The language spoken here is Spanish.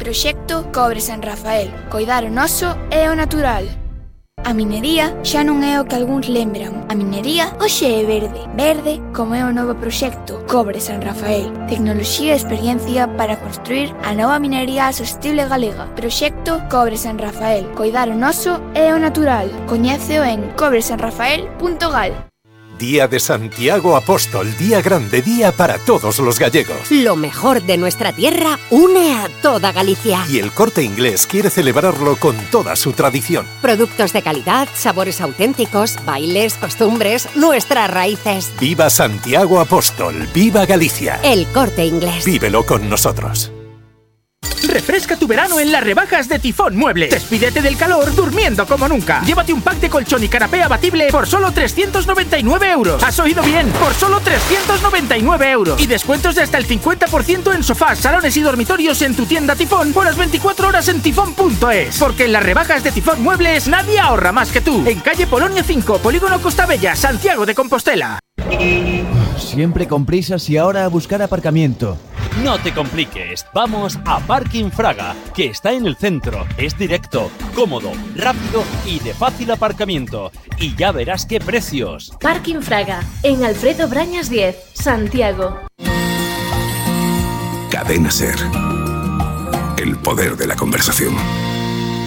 Proxecto Cobre San Rafael. Coidar o noso é o natural. A minería xa non é o que algúns lembran. A minería hoxe é verde. Verde como é o novo proxecto Cobre San Rafael. Tecnoloxía e experiencia para construir a nova minería sostible galega. Proxecto Cobre San Rafael. Coidar o noso é o natural. Coñéceo en cobresanrafael.gal. Día de Santiago Apóstol, día grande, día para todos los gallegos. Lo mejor de nuestra tierra une a toda Galicia. Y el Corte Inglés quiere celebrarlo con toda su tradición. Productos de calidad, sabores auténticos, bailes, costumbres, nuestras raíces. ¡Viva Santiago Apóstol! ¡Viva Galicia! El Corte Inglés. Vívelo con nosotros. Refresca tu verano en las rebajas de Tifón Muebles. Despídete del calor durmiendo como nunca. Llévate un pack de colchón y canapé abatible por solo 399 euros. ¿Has oído bien? Por solo 399 euros. Y descuentos de hasta el 50% en sofás, salones y dormitorios en tu tienda Tifón por las 24 horas en tifón.es. Porque en las rebajas de Tifón Muebles nadie ahorra más que tú. En calle Polonio 5, Polígono Costa Bella, Santiago de Compostela. Siempre con prisas y ahora a buscar aparcamiento. No te compliques, vamos a Parking Fraga, que está en el centro, es directo, cómodo, rápido y de fácil aparcamiento. Y ya verás qué precios. Parking Fraga, en Alfredo Brañas 10, Santiago. Cadena SER. El poder de la conversación.